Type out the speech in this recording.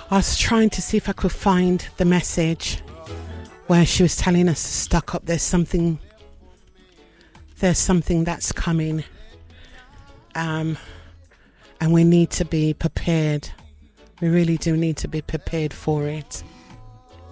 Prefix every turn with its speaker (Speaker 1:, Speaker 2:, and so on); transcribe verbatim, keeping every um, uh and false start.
Speaker 1: I was trying to see if I could find the message where she was telling us to stock up. There's something, there's something that's coming, um, and we need to be prepared. We really do need to be prepared for it.